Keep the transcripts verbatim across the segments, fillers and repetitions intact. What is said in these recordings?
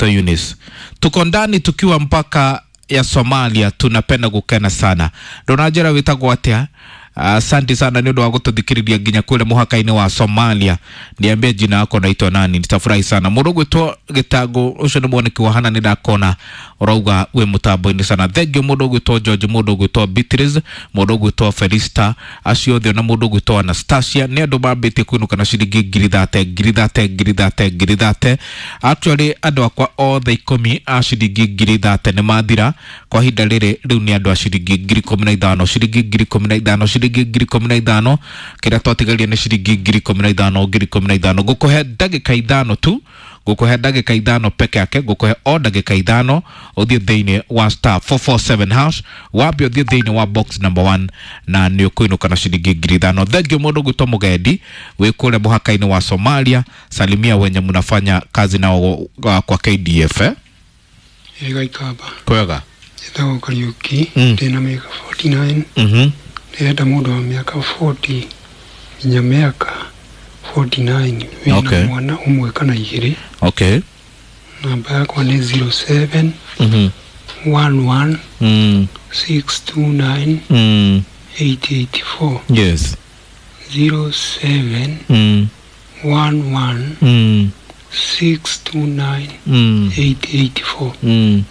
anaitwa Eunice. Tuko ndani tukiwa mpaka ya Somalia, tunapenda kukena sana. Donajera witagwo atia? Asante uh, sana ni ndo wagututhikiriria ginya kule muhaka-ini wa Somalia. Niambie jina yako naitwa nani, nitafurahi sana. Murugu to Gitago ucio ni mwoneki wa hana ni ndakona urauga we mutambo-ini sana. Thengio murugu to George, murugu to Beatrice, murugu to Felista, acio thio na murugu to Anastasia. Ni andu mambite kuinuka na ciringi ngiri thate ngiri thate ngiri thate ngiri thate. Actually andu akwa othe ikumi a ciringi ngiri thate ni mathira kwa hinda riri. Riu ni andu a ciringi ngiri kumi na ithano, ciringi ngiri kumi na ithano, ciringi ngiri kumi na ithano. Kira twatigaria ni ciringi ngiri kumi na ithano, ngiri kumi na ithano. Gukuhe ndagika ithano tu, gukuhe ndagika ithano peke yake, gukuhe o ndagika ithano uthie thiini wa star four four seven hash, wambie uthie thiini wa box number one na ni ukuinuka na ciringi ngiri ithano. Thengio mundu gwitwo Mugendi wi kule muhaka-ini wa Somalia. Salimia wenye mnafanya kazi nao uh, kwa K D F eh? Ega ikaba kwega itago Kariuki mm. Tena miaka forty-nine mhm nenda muda wa miaka forty nya miaka forty-nine wina okay. Mwana umwe kana igiri. Okay. Namba yako ni zero seven mhm one one mm six two nine mm eight eight four. Yes. zero seven mm one one mm six two nine mm eight eight four. mm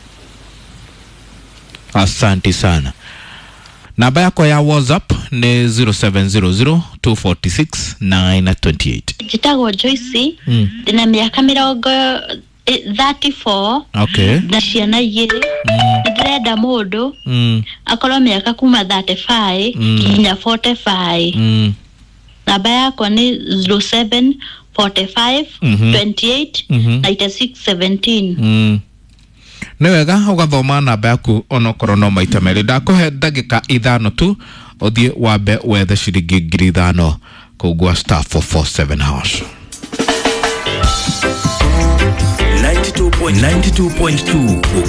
Asante sana. Namba yako ya WhatsApp ni zero seven zero zero two four six nine two eight. Jitago Joyce mm. Dina miaka mirongo thirty-four. Okay. Na ciana igiri mm. Ndirenda mundu mm. akorwo miaka kuma thirty-five mm. kinya forty-five mm. Namba yako ni zero seven forty-five twenty-eight ninety-six seventeen. mm. Ni wega ugathoma namba yaku onokorwo no maita meri. Ndakuhe ndagika ithano tu uthie wambe wethe ciringi ngiri ithano kugwa star four four seven hash. ninety-two point two